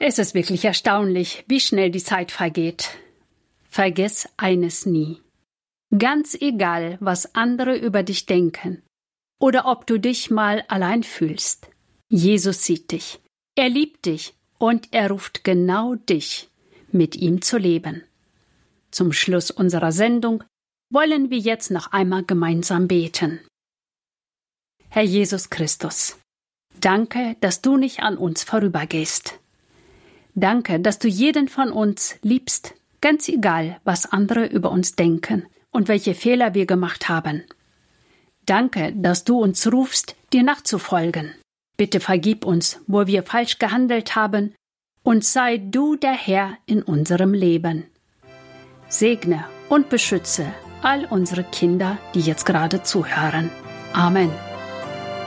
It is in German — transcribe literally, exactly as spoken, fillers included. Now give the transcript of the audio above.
Es ist wirklich erstaunlich, wie schnell die Zeit vergeht. Vergiss eines nie. Ganz egal, was andere über dich denken oder ob du dich mal allein fühlst. Jesus sieht dich. Er liebt dich und er ruft genau dich, mit ihm zu leben. Zum Schluss unserer Sendung wollen wir jetzt noch einmal gemeinsam beten. Herr Jesus Christus, danke, dass du nicht an uns vorübergehst. Danke, dass du jeden von uns liebst, ganz egal, was andere über uns denken und welche Fehler wir gemacht haben. Danke, dass du uns rufst, dir nachzufolgen. Bitte vergib uns, wo wir falsch gehandelt haben, und sei du der Herr in unserem Leben. Segne und beschütze all unsere Kinder, die jetzt gerade zuhören. Amen.